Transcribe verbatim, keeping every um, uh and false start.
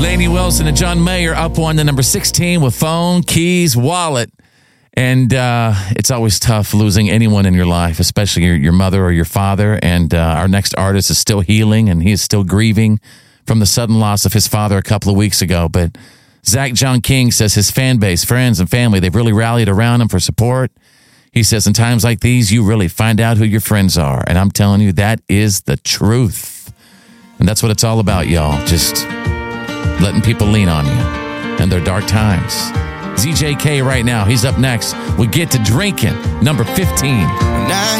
Lainey Wilson and John Mayer up one to number sixteen with Phone, Keys, Wallet. And uh, it's always tough losing anyone in your life, especially your, your mother or your father. And uh, our next artist is still healing, and he is still grieving from the sudden loss of his father a couple of weeks ago. But Zach John King says his fan base, friends, and family, they've really rallied around him for support. He says, in times like these, you really find out who your friends are. And I'm telling you, that is the truth. And that's what it's all about, y'all. Just letting people lean on you in their dark times. Z J K right now. He's up next. We get to drinking. Number fifteen. Now